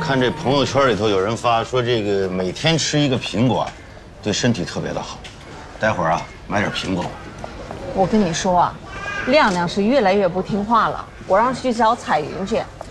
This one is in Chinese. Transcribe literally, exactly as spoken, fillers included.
看这朋友圈里头有人发说，这个每天吃一个苹果，对身体特别的好。待会儿啊，买点苹果。 我跟你说啊，亮亮是越来越不听话了，我让去找彩云去，